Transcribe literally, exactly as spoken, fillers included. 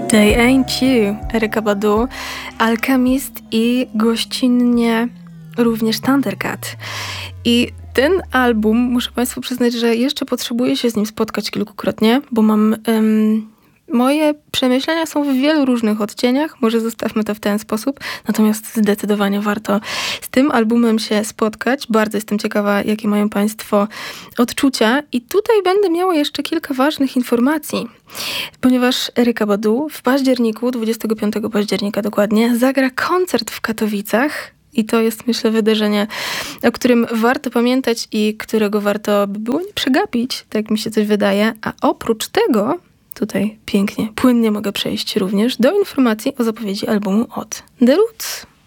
They Ain't You, Erykah Badu, Alchemist i gościnnie również Thundercat. I ten album, muszę Państwu przyznać, że jeszcze potrzebuję się z nim spotkać kilkukrotnie, bo mam... Um, moje przemyślenia są w wielu różnych odcieniach, może zostawmy to w ten sposób, natomiast zdecydowanie warto z tym albumem się spotkać. Bardzo jestem ciekawa, jakie mają Państwo odczucia i tutaj będę miała jeszcze kilka ważnych informacji, ponieważ Erykah Badu w październiku, dwudziestego piątego października dokładnie, zagra koncert w Katowicach. I to jest, myślę, wydarzenie, o którym warto pamiętać i którego warto by było nie przegapić, tak mi się coś wydaje. A oprócz tego, tutaj pięknie, płynnie mogę przejść również do informacji o zapowiedzi albumu od The Roots.